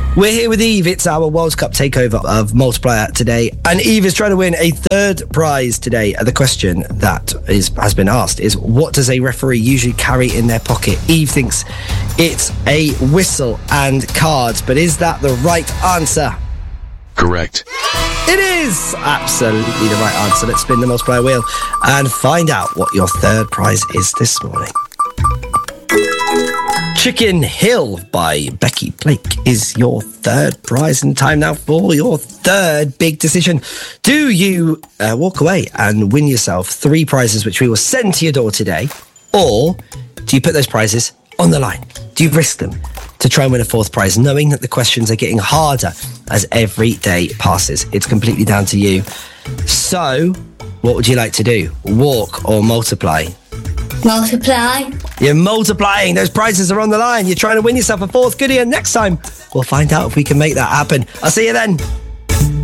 We're here with Eve. It's our World Cup takeover of Multiplier today. And Eve is trying to win a third prize today. The question that has been asked is, what does a referee usually carry in their pocket? Eve thinks it's a whistle and cards, but is that the right answer? Correct. It is absolutely the right answer. Let's spin the multiplier wheel and find out what your third prize is this morning. Chicken Hill by Becky Blake is your third prize, and time now for your third big decision. Do you walk away and win yourself 3 prizes which we will send to your door today, or do you put those prizes on the line? Do you risk them to try and win a 4th prize, knowing that the questions are getting harder as every day passes? It's completely down to you. So, what would you like to do? Walk or multiply? Multiply. You're multiplying. Those prizes are on the line. You're trying to win yourself a 4th goodie, and next time we'll find out if we can make that happen. I'll see you then.